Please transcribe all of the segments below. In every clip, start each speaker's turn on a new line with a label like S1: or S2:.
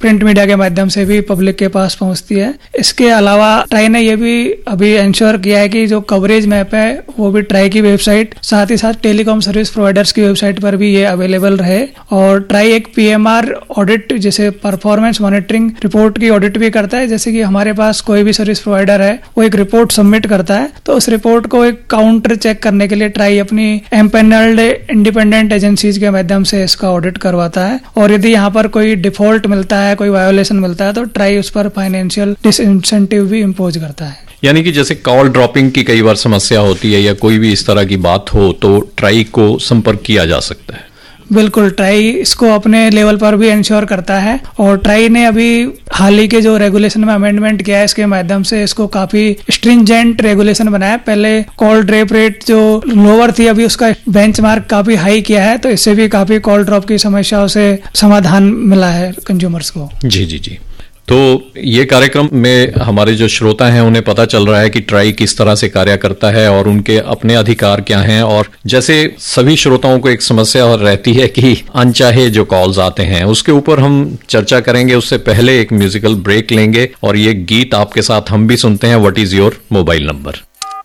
S1: Print media के माध्यम से भी पब्लिक के पास पहुंचती है। इसके अलावा ट्राई ने ये भी अभी इंश्योर किया है कि जो कवरेज मैप है वो भी ट्राई की वेबसाइट, साथ ही साथ टेलीकॉम सर्विस प्रोवाइडर्स की वेबसाइट पर भी ये अवेलेबल रहे। और ट्राई एक PMR ऑडिट, जैसे परफॉर्मेंस मॉनिटरिंग रिपोर्ट की ऑडिट भी करता है। जैसे कि हमारे पास कोई भी सर्विस प्रोवाइडर है, वो एक रिपोर्ट सबमिट करता है, तो उस रिपोर्ट को एक काउंटर चेक करने के लिए ट्राई अपनी एम्पैनल्ड इंडिपेंडेंट एजेंसीज के माध्यम से इसका ऑडिट करवाता है। और यदि यहाँ पर कोई डिफॉल्ट मिलता है, कोई वायोलेशन मिलता है, तो ट्राई उस पर फाइनेंशियल डिसइंसेंटिव भी इम्पोज करता है।
S2: यानी कि जैसे कॉल ड्रॉपिंग की कई बार समस्या होती है या कोई भी इस तरह की बात हो तो ट्राई को संपर्क किया जा सकता है।
S1: बिल्कुल, ट्राई इसको अपने लेवल पर भी इंश्योर करता है। और ट्राई ने अभी हाल ही के जो रेगुलेशन में अमेंडमेंट किया है, इसके माध्यम से इसको काफी स्ट्रिंजेंट रेगुलेशन बनाया। पहले कॉल ड्रॉप रेट जो लोअर थी, अभी उसका बेंचमार्क काफी हाई किया है, तो इससे भी काफी कॉल ड्रॉप की समस्याओं से समाधान मिला है कंज्यूमर्स को।
S2: जी जी जी। तो ये कार्यक्रम में हमारे जो श्रोता हैं उन्हें पता चल रहा है कि ट्राई किस तरह से कार्य करता है और उनके अपने अधिकार क्या हैं। और जैसे सभी श्रोताओं को एक समस्या रहती है कि अनचाहे जो कॉल्स आते हैं, उसके ऊपर हम चर्चा करेंगे। उससे पहले एक म्यूजिकल ब्रेक लेंगे और ये गीत आपके साथ हम भी सुनते हैं। What is your mobile number?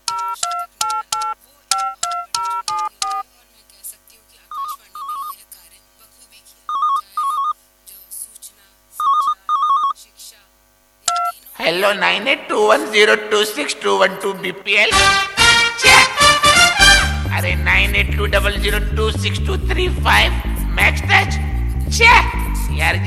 S3: Hello 9821026212 BPL। अरे 9820026235 मैक्स टच। यार